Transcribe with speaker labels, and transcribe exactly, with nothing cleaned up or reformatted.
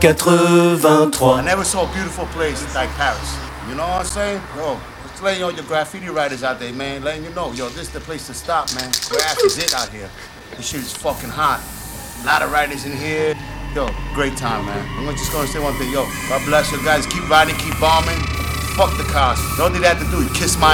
Speaker 1: quatre-vingt-trois.
Speaker 2: I never saw a beautiful place like Paris. You know what I'm saying? Yo, just letting all your graffiti writers out there, man, letting you know, yo, this is the place to stop, man. Graff is it out here. This shit is fucking hot. A lot of writers in here. Yo, great time, man. I'm just gonna say one thing, yo, God bless you guys. Keep riding, keep bombing. Fuck the cops. The only thing they have to do is kiss my